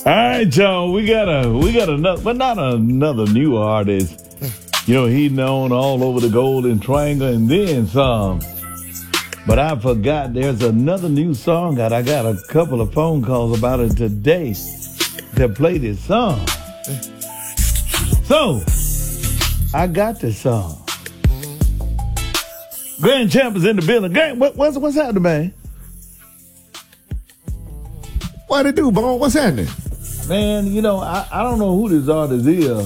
All right, y'all. We got another, but not another new artist. You know, he known all over the Golden Triangle and then some. But I forgot there's another new song out. I got a couple of phone calls about it today to play this song. So, I got this song. Grand Champ is in the building. Grand, what's happening, man? What it do, Bone? What's happening? Man, you know, I don't know who this artist is.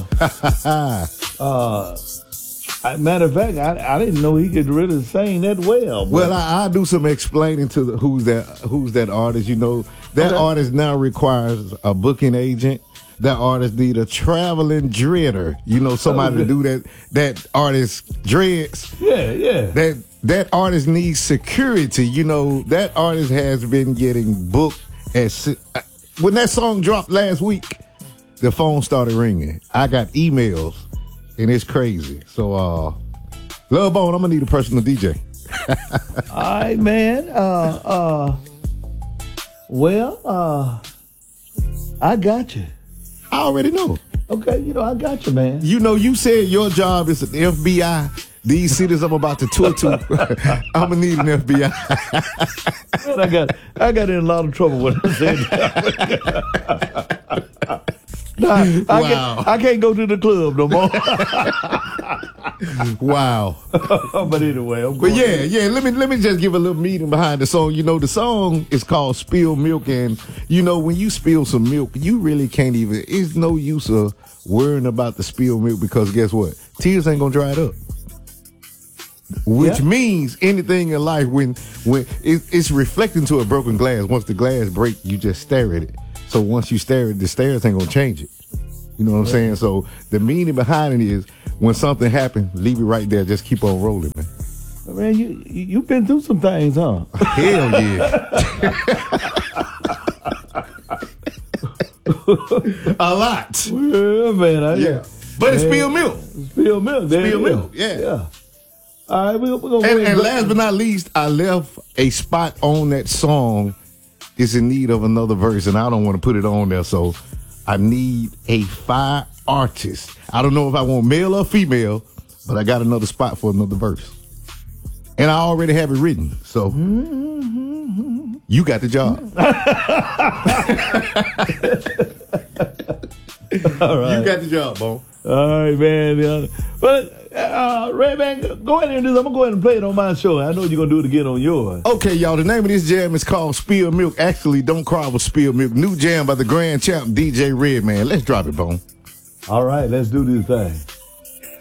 Matter of fact, I didn't know he could really sing that well. But. Well, I'll do some explaining to who's that artist. You know, that artist now requires a booking agent. That artist need a traveling dreader. You know, somebody to do that artist dreads. Yeah. That artist needs security. You know, that artist has been getting booked. When that song dropped last week, the phone started ringing. I got emails, and it's crazy. So, Love Bone, I'm gonna need a personal DJ. All right, man. I got you. I already know. Okay, you know, I got you, man. You know, you said your job is the FBI. These cities I'm about to tour to, I'm gonna need an FBI. Man, I got in a lot of trouble when I said that. I can't go to the club no more. Wow. But anyway, but yeah. Let me just give a little meaning behind the song. You know, the song is called "Spill Milk," and you know, when you spill some milk, you really can't even. It's no use of worrying about the spilled milk because guess what? Tears ain't gonna dry it up. Which means anything in life when it's reflecting to a broken glass. Once the glass breaks, you just stare at it. So once you stare at it, the stares ain't gonna change it. You know what I'm saying? So the meaning behind it is when something happens, leave it right there. Just keep on rolling, man. Man, you've been through some things, huh? Hell yeah. A lot. Well, man, but it's spilled milk. Spilled milk. Spilled milk. Yeah. All right, we're gonna and last but not least, I left a spot on that song. It's in need of another verse, and I don't want to put it on there, so I need a fire artist. I don't know if I want male or female, but I got another spot for another verse. And I already have it written, so you got the job. All right. You got the job, Bo. All right, man. But Red Man, go ahead and do this. I'm gonna go ahead and play it on my show. I know you're gonna do it again on yours. Okay, y'all. The name of this jam is called Spill Milk. Actually, Don't Cry with Spill Milk. New jam by the Grand Champ DJ Redman. Let's drop it, Bone. All right, let's do this thing.